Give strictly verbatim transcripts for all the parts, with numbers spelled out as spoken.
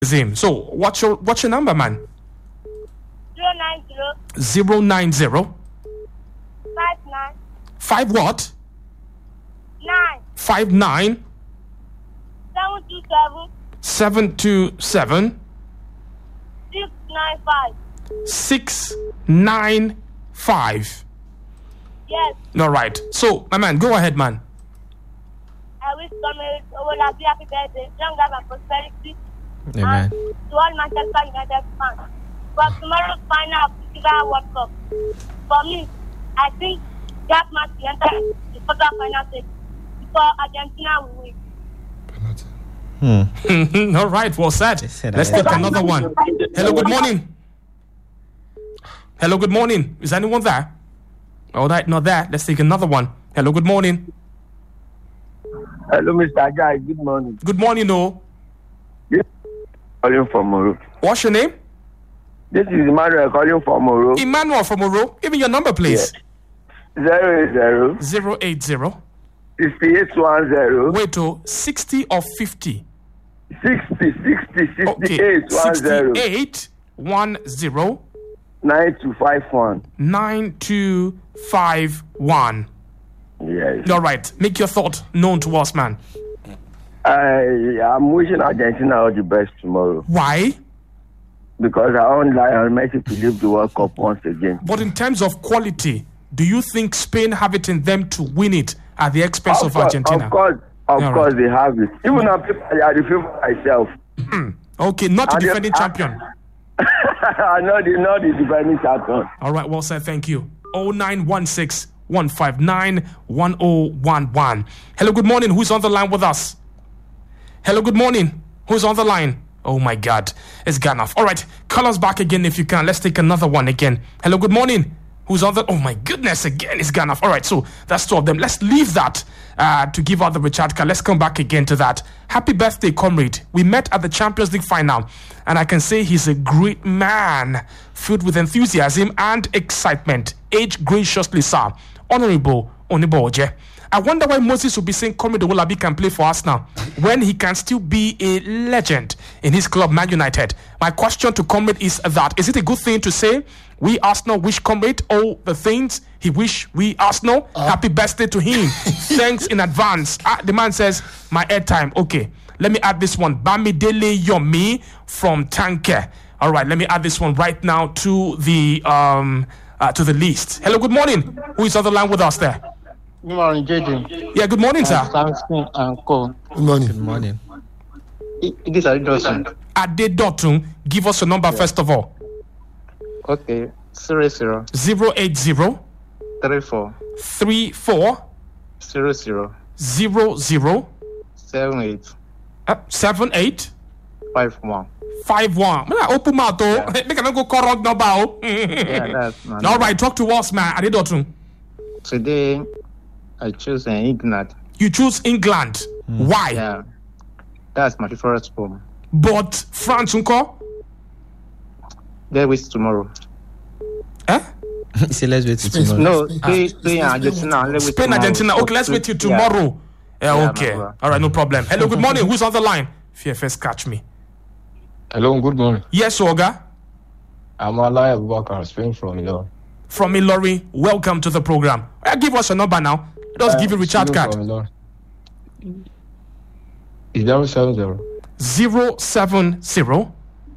him. So what's your what's your number, man? Zero nine zero Zero nine zero five nine five what? nine Five nine seven two seven seven two seven six nine five. six nine five. Yes, All right. So my man, go ahead, man. I wish Comrade Owolabi happy birthday, long life and prosperity. Amen. And to all Manchester United fans. For tomorrow's final of the FIFA World Cup, for me, I think that match will enter the quarter final stage before Argentina will win. Hmm. All right. Well said. said Let's that. take another one. Hello. Good morning. Hello. Good morning. Is anyone there? All right. Not there. Let's take another one. Hello. Good morning. Hello, Mister Ajay. Good morning. Good morning. No. Yes. Calling from Moro. What's your name? This is Emmanuel calling from Moro. Emmanuel from Oro. Give me your number, please. Zero eight zero Zero eight zero. sixty eight one zero Wait, oh, sixty or fifty? sixty sixty sixty Okay, eight one zero sixty-eight one zero nine two five one. nine two five one. Yes. All right, make your thought known to us, man. I I'm wishing Argentina all the best tomorrow Why? because I want Lionel Messi to live the World Cup once again. But in terms of quality, do you think Spain have it in them to win it at the expense of, course, Argentina? Of course, of All course right. they have it. Even on paper, I are the favorite myself. Okay, not the And they- defending I- champion. I know the not the defending champion. All right, well said, thank you. oh nine one six, one five nine, one oh one one. Hello, good morning. Who's on the line with us? Hello, good morning. Who's on the line? Oh my God, it's gone off. All right, call us back again if you can. Let's take another one again. Hello, good morning. Who's on the? Oh my goodness, again, it's gone off. All right, so that's two of them. Let's leave that uh, to give out the recharge card. Let's come back again to that. Happy birthday, comrade. We met at the Champions League final, and I can say he's a great man, filled with enthusiasm and excitement. Age graciously, sir. Honorable Oniboje. I wonder why Moses will be saying Comrade Owolabi can play for us now when he can still be a legend in his club, Man United. My question to Comrade is that, is it a good thing to say we Arsenal wish Comrade all the things he wish we Arsenal? Uh. Happy birthday to him. Thanks in advance. Ah, the man says, my airtime. Okay, let me add this one. Bamidele Yomi from Tanke. All right, let me add this one right now to the um uh, to the list. Hello, good morning. Who is on the line with us there? Good morning, J J. Yeah, good morning, sir. Samson and Co. Good morning. Good morning. I- This is Dawson. Ade Dotun, give us your number first of all. Okay, zero zero zero eight zero three four three four zero zero zero zero seven eight seven eight five one. five one. Man, I open mouth though. Make I not go call wrong number. Oh. Yeah, that's my All right, talk to us, man. Ade Dotun. Today, I choose an England. You choose England. Why? Yeah, that's my favorite sport. But France, unko? There with tomorrow. Eh? Say let's wait till Spain, tomorrow. No, Spain, Spain, Argentina. let's wait Spain, tomorrow. Argentina. Okay, let's wait till Yeah. tomorrow. Yeah, Yeah, okay. no problem. All right, no problem. Hello, good morning. Who's on the line? F F S, catch me. Hello, good morning. Yes, Oga. I'm Alai Abubakar, speaking from Ilorin. From Ilori, welcome to the program. Uh, give us your number now. Let us give you recharge Speaking card. from Ilorin. It's zero seven zero Zero seven zero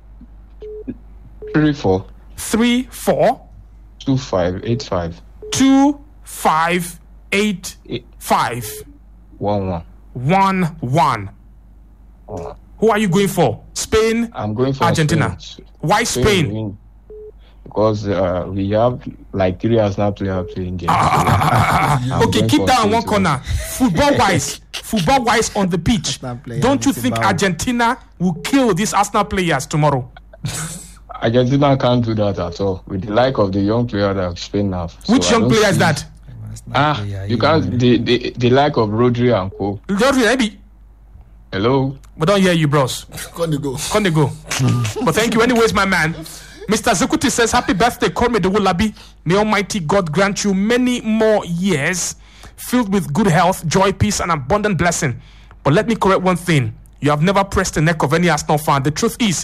three four three four two five eight five two five eight five one one. one one. Oh, Who are you going for? Spain, I'm going for Argentina. Spain. Why Spain? will win. Because uh, we have like three Arsenal players playing there. I'm Okay, going keep for that in Spain one to corner. Football wise, football wise on the pitch. Arsenal player Don't you with think Zimbabwe. Argentina will kill these Arsenal players tomorrow? win. Argentina can't do that at all with the like of the young player that Spain have. So Which I young don't player is see- that? Ah, you can't. The, the the like of Rodri and Co. Don't maybe. Hello. We don't hear you, bros. Can you go? Can they go? But thank you anyways, my man. Mister Zukuti says, happy birthday, Comrade Owolabi. May Almighty God grant you many more years filled with good health, joy, peace, and abundant blessing. But let me correct one thing. You have never pressed the neck of any Arsenal fan. The truth is,